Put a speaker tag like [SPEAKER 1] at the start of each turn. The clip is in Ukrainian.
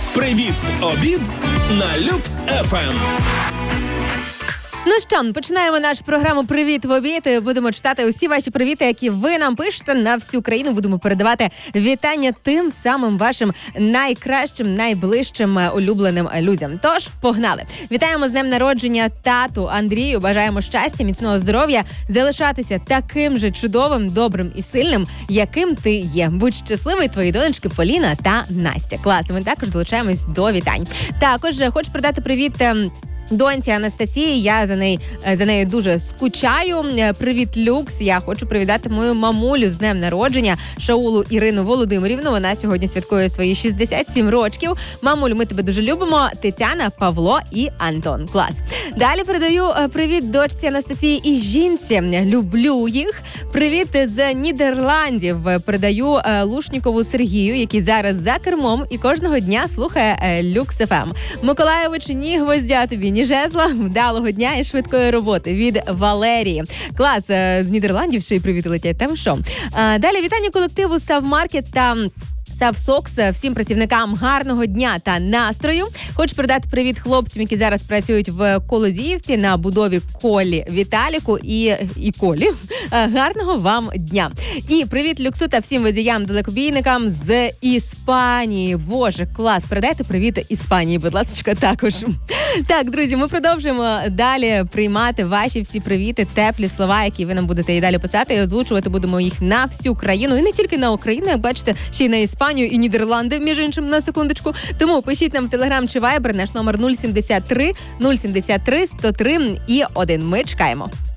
[SPEAKER 1] Привіт в обід на Люкс ФМ.
[SPEAKER 2] Ну що, починаємо нашу програму «Привіт в обід». Будемо читати усі ваші привіти, які ви нам пишете на всю країну. Будемо передавати вітання тим самим вашим найкращим, найближчим улюбленим людям. Тож, погнали! Вітаємо з днем народження тату Андрію. Бажаємо щастя, міцного здоров'я, залишатися таким же чудовим, добрим і сильним, яким ти є. Будь щасливий, твої донечки Поліна та Настя. Клас, ми також долучаємось до вітань. Також хочу передати привіт доньці Анастасії, я за нею дуже скучаю. Привіт, Люкс. Я хочу привітати мою мамулю з днем народження, Шаулу Ірину Володимирівну. Вона сьогодні святкує свої 67 років. Мамулю, ми тебе дуже любимо. Тетяна, Павло і Антон. Клас. Далі передаю привіт дочці Анастасії і жінці. Люблю їх. Привіт з Нідерландів. Передаю Лушнікову Сергію, який зараз за кермом і кожного дня слухає Люкс ФМ. Миколаєвич, ні гвоздя тобі, ні жезла, вдалого дня і швидкої роботи від Валерії. Клас, з Нідерландів ще й привіти летять, там що? Далі вітання колективу Савмаркет та Савсокс, всім працівникам гарного дня та настрою. Хочу передати привіт хлопцям, які зараз працюють в Колодіївці на будові Колі Віталіку і Колі. Гарного вам дня. І привіт Люксу та всім водіям-далекобійникам з Іспанії. Боже, клас. Передайте привіт Іспанії, будь ласка, також. Так, друзі, ми продовжуємо далі приймати ваші всі привіти, теплі слова, які ви нам будете і далі писати, і озвучувати будемо їх на всю країну. І не тільки на Україну, як бачите, ще й на Іспанію і Нідерланди, між іншим, на секундочку. Тому пишіть нам в Телеграм чи Вайбер, наш номер 073 103 і 1. Ми чекаємо.